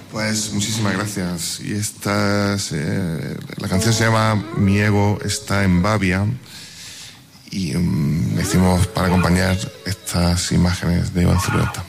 Pues muchísimas gracias. Y la canción se llama Mi ego está en Babia y decimos para acompañar estas imágenes de Iván Zulueta.